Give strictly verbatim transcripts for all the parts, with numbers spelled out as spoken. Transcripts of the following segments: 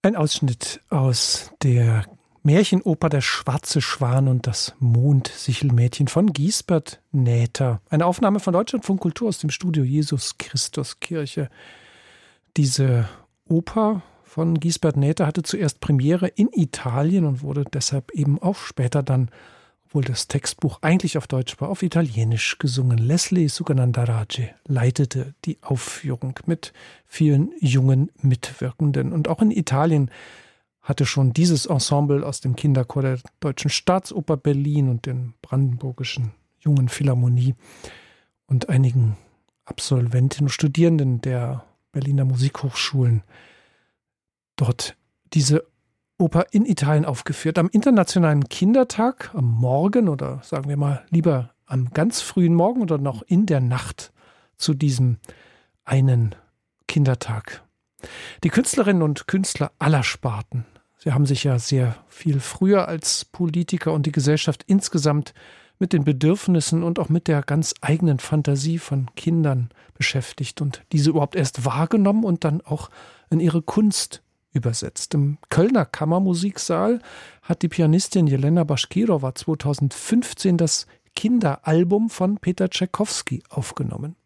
Ein Ausschnitt aus der Märchenoper Der schwarze Schwan und das Mondsichelmädchen von Giesbert Näther. Eine Aufnahme von Deutschlandfunk Kultur aus dem Studio Jesus Christus Kirche. Diese Oper von Giesbert Näther hatte zuerst Premiere in Italien und wurde deshalb eben auch später dann, obwohl das Textbuch eigentlich auf Deutsch war, auf Italienisch gesungen. Leslie Suganandarajeh leitete die Aufführung mit vielen jungen Mitwirkenden. Und auch in Italien hatte schon dieses Ensemble aus dem Kinderchor der Deutschen Staatsoper Berlin und den Brandenburgischen Jungen Philharmonie und einigen Absolventinnen und Studierenden der Berliner Musikhochschulen dort diese Oper in Italien aufgeführt. Am Internationalen Kindertag, am Morgen oder sagen wir mal lieber am ganz frühen Morgen oder noch in der Nacht zu diesem einen Kindertag. Die Künstlerinnen und Künstler aller Sparten, sie haben sich ja sehr viel früher als Politiker und die Gesellschaft insgesamt mit den Bedürfnissen und auch mit der ganz eigenen Fantasie von Kindern beschäftigt und diese überhaupt erst wahrgenommen und dann auch in ihre Kunst übersetzt. Im Kölner Kammermusiksaal hat die Pianistin Jelena Baschkirowa zweitausendfünfzehn das Kinderalbum von Peter Tschaikowski aufgenommen.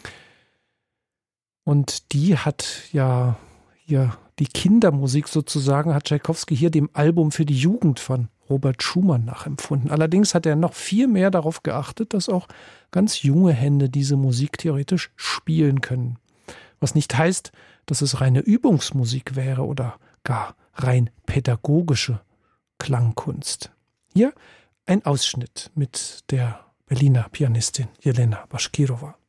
Und die hat ja hier die Kindermusik sozusagen, hat Tschaikowski hier dem Album für die Jugend von Robert Schumann nachempfunden. Allerdings hat er noch viel mehr darauf geachtet, dass auch ganz junge Hände diese Musik theoretisch spielen können. Was nicht heißt, dass es reine Übungsmusik wäre oder gar rein pädagogische Klangkunst. Hier ein Ausschnitt mit der Berliner Pianistin Jelena Baschkirowa.